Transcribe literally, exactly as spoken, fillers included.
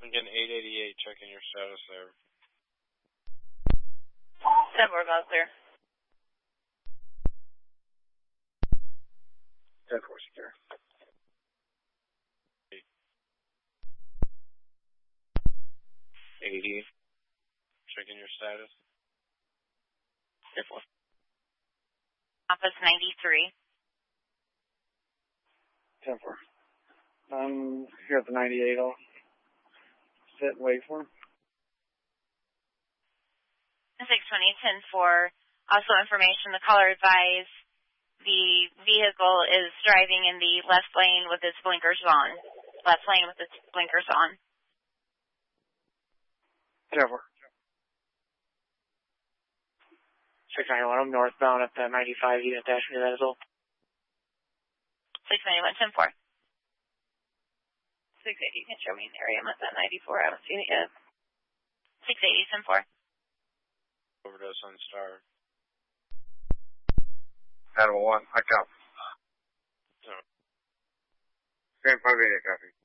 I'm getting eight eighty-eight, checking your status there. ten four, got clear. ten four, secure. eighty, checking your status. ten four. Office ninety-three. ten four. I'm here at the ninety-eight. I'll sit and wait for him. six twenty, ten four. Also information, the caller advised the vehicle is driving in the left lane with its blinkers on. Left lane with its blinkers on. ten four. six ninety-one, I'm northbound at the ninety-five. You can dash me that as well. six ninety-one, ten four. six eighty, you can show me an area. I'm at that ninety-four. I haven't seen it yet. six eighty, ten four. Overdose on Star. Animal one, I copy. No. Grand five eighty, copy.